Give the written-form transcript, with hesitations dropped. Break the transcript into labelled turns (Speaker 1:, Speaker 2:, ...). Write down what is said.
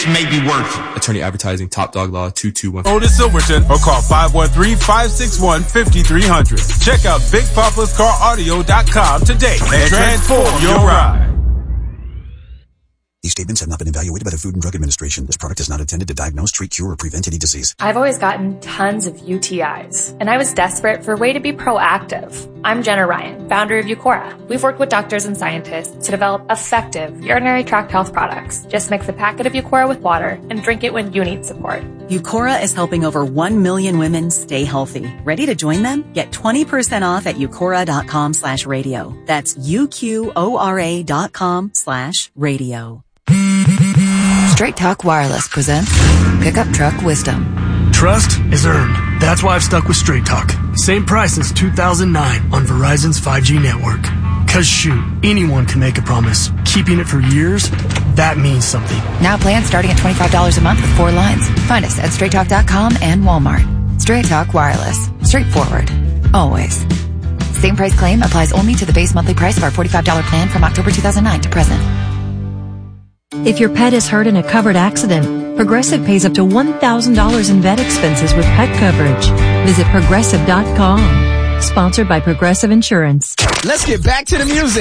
Speaker 1: may be worth it.
Speaker 2: Attorney Advertising, Top Dog Law, 221.
Speaker 3: Otis Silverton or call 513-561-5300. Check out BigPapaSCarAudio.com today and transform your ride.
Speaker 4: These statements have not been evaluated by the Food and Drug Administration. This product is not intended to diagnose, treat, cure, or prevent any disease.
Speaker 5: I've always gotten tons of UTIs, and I was desperate for a way to be proactive. I'm Jenna Ryan, founder of Eucora. We've worked with doctors and scientists to develop effective urinary tract health products. Just mix a packet of Eucora with water and drink it when you need support.
Speaker 6: Eucora is helping over 1 million women stay healthy. Ready to join them? Get 20% off at Eucora.com/radio. That's UQORA.com/radio.
Speaker 7: Straight Talk Wireless presents Pickup Truck Wisdom.
Speaker 8: Trust is earned. That's why I've stuck with Straight Talk. Same price since 2009 on Verizon's 5G network. Cause shoot, anyone can make a promise. Keeping it for years, that means something.
Speaker 7: Now plans starting at $25 a month with 4 lines. Find us at StraightTalk.com and Walmart. Straight Talk Wireless. Straightforward. Always. Same price claim applies only to the base monthly price of our $45 plan from October 2009 to present.
Speaker 9: If your pet is hurt in a covered accident, Progressive pays up to $1,000 in vet expenses with pet coverage. Visit Progressive.com. Sponsored by Progressive Insurance.
Speaker 10: Let's get back to the music.